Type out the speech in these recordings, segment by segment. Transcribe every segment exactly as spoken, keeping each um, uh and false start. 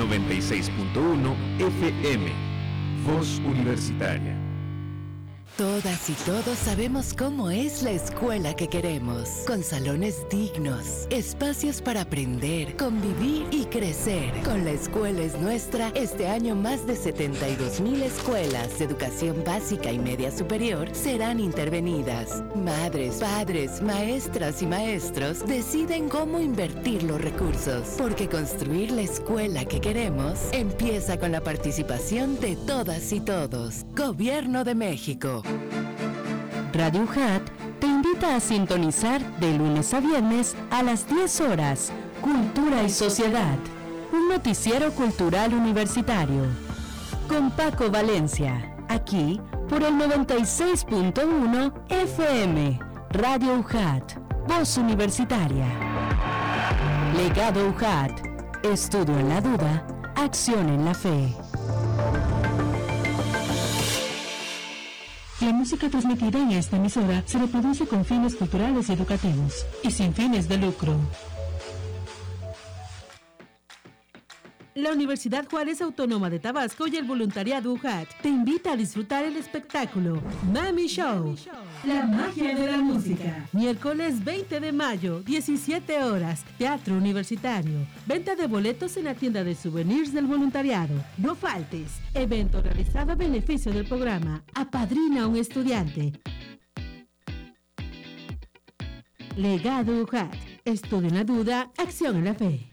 noventa y seis punto uno F M, Voz Universitaria. Todas y todos sabemos cómo es la escuela que queremos, con salones dignos, espacios para aprender, convivir y crecer. Con La Escuela es Nuestra, este año más de setenta y dos mil escuelas de educación básica y media superior serán intervenidas. Madres, padres, maestras y maestros deciden cómo invertir los recursos, porque construir la escuela que queremos empieza con la participación de todas y todos. Gobierno de México. Radio U J A T te invita a sintonizar de lunes a viernes a las diez horas Cultura y Sociedad, un noticiero cultural universitario. Con Paco Valencia, aquí por el noventa y seis punto uno F M, Radio U J A T, Voz Universitaria. Legado U J A T, estudio en la duda, acción en la fe. La música transmitida en esta emisora se reproduce con fines culturales y educativos y sin fines de lucro. La Universidad Juárez Autónoma de Tabasco y el voluntariado U J A T te invita a disfrutar el espectáculo Mami Show, la magia de la música. Miércoles veinte de mayo, diecisiete horas, Teatro Universitario. Venta de boletos en la tienda de souvenirs del voluntariado. No faltes. Evento realizado a beneficio del programa Apadrina a un estudiante. Legado U J A T. Estudio en la duda, acción en la fe.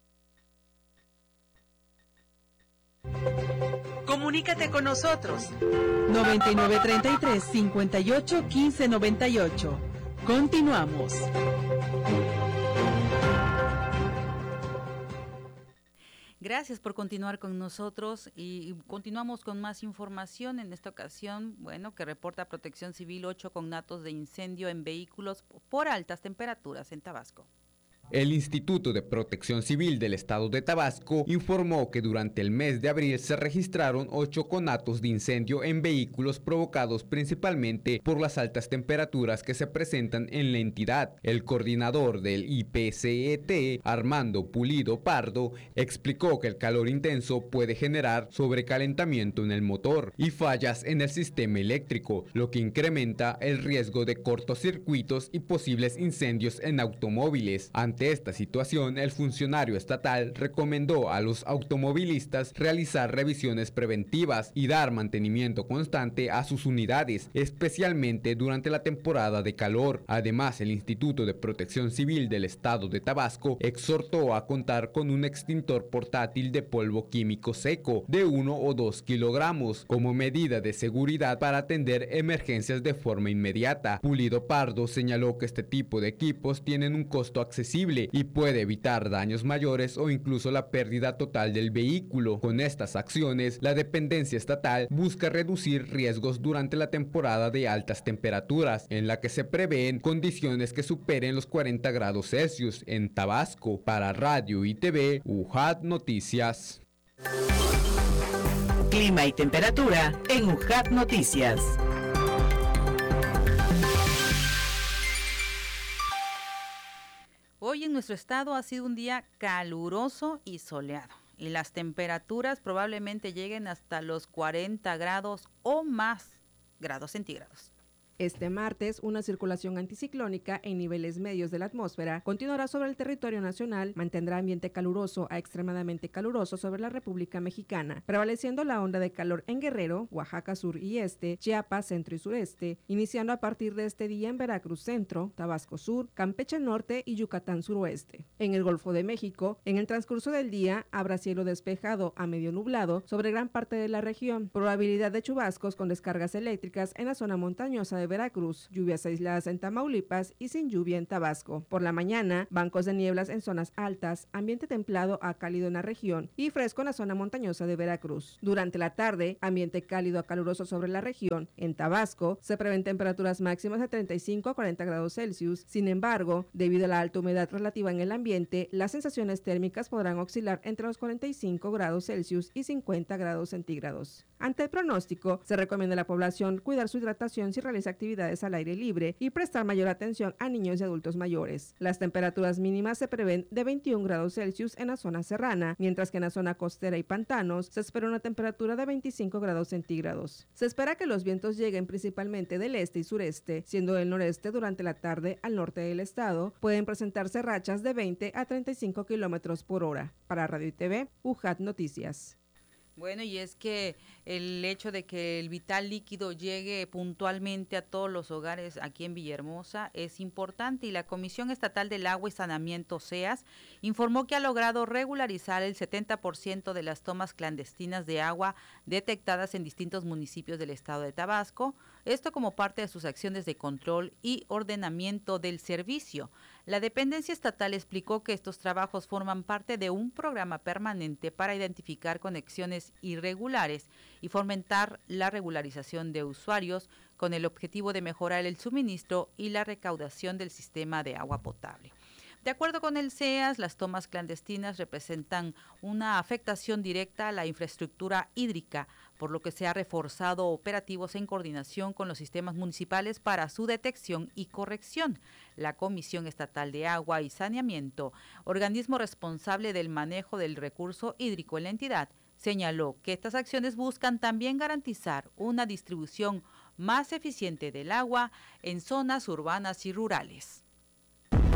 Comunícate con nosotros. noventa y nueve treinta y tres, cincuenta y ocho, quince noventa y ocho. Continuamos. Gracias por continuar con nosotros y continuamos con más información. En esta ocasión, bueno, que reporta Protección Civil ocho conatos de incendio en vehículos por altas temperaturas en Tabasco. El Instituto de Protección Civil del Estado de Tabasco informó que durante el mes de abril se registraron ocho conatos de incendio en vehículos provocados principalmente por las altas temperaturas que se presentan en la entidad. El coordinador del I P C E T, Armando Pulido Pardo, explicó que el calor intenso puede generar sobrecalentamiento en el motor y fallas en el sistema eléctrico, lo que incrementa el riesgo de cortocircuitos y posibles incendios en automóviles. Ante esta situación, el funcionario estatal recomendó a los automovilistas realizar revisiones preventivas y dar mantenimiento constante a sus unidades, especialmente durante la temporada de calor. Además, el Instituto de Protección Civil del Estado de Tabasco exhortó a contar con un extintor portátil de polvo químico seco de uno o dos kilogramos como medida de seguridad para atender emergencias de forma inmediata. Pulido Pardo señaló que este tipo de equipos tienen un costo accesible y puede evitar daños mayores o incluso la pérdida total del vehículo. Con estas acciones, la dependencia estatal busca reducir riesgos durante la temporada de altas temperaturas, en la que se prevén condiciones que superen los cuarenta grados Celsius en Tabasco. Para Radio y T V, U J A T Noticias. Clima y temperatura en U J A T Noticias. Hoy en nuestro estado ha sido un día caluroso y soleado y las temperaturas probablemente lleguen hasta los cuarenta grados o más grados centígrados. Este martes, una circulación anticiclónica en niveles medios de la atmósfera continuará sobre el territorio nacional, mantendrá ambiente caluroso a extremadamente caluroso sobre la República Mexicana, prevaleciendo la onda de calor en Guerrero, Oaxaca sur y este, Chiapas centro y sureste, iniciando a partir de este día en Veracruz centro, Tabasco sur, Campeche norte y Yucatán suroeste. En el Golfo de México, en el transcurso del día, habrá cielo despejado a medio nublado sobre gran parte de la región, probabilidad de chubascos con descargas eléctricas en la zona montañosa de Veracruz, lluvias aisladas en Tamaulipas y sin lluvia en Tabasco. Por la mañana, bancos de nieblas en zonas altas, ambiente templado a cálido en la región y fresco en la zona montañosa de Veracruz. Durante la tarde, ambiente cálido a caluroso sobre la región. En Tabasco, se prevén temperaturas máximas de treinta y cinco a cuarenta grados Celsius. Sin embargo, debido a la alta humedad relativa en el ambiente, las sensaciones térmicas podrán oscilar entre los cuarenta y cinco grados Celsius y cincuenta grados centígrados. Ante el pronóstico, se recomienda a la población cuidar su hidratación si realiza actividades al aire libre y prestar mayor atención a niños y adultos mayores. Las temperaturas mínimas se prevén de veintiún grados Celsius en la zona serrana, mientras que en la zona costera y pantanos se espera una temperatura de veinticinco grados centígrados. Se espera que los vientos lleguen principalmente del este y sureste, siendo del noreste durante la tarde al norte del estado. Pueden presentarse rachas de veinte a treinta y cinco kilómetros por hora. Para Radio y T V, U J A T Noticias. Bueno, y es que el hecho de que el vital líquido llegue puntualmente a todos los hogares aquí en Villahermosa es importante, y la Comisión Estatal del Agua y Saneamiento, C E A S, informó que ha logrado regularizar el setenta por ciento de las tomas clandestinas de agua detectadas en distintos municipios del estado de Tabasco, esto como parte de sus acciones de control y ordenamiento del servicio. La dependencia estatal explicó que estos trabajos forman parte de un programa permanente para identificar conexiones irregulares y fomentar la regularización de usuarios con el objetivo de mejorar el suministro y la recaudación del sistema de agua potable. De acuerdo con el C E A S, las tomas clandestinas representan una afectación directa a la infraestructura hídrica, por lo que se ha reforzado operativos en coordinación con los sistemas municipales para su detección y corrección. La Comisión Estatal de Agua y Saneamiento, organismo responsable del manejo del recurso hídrico en la entidad, señaló que estas acciones buscan también garantizar una distribución más eficiente del agua en zonas urbanas y rurales.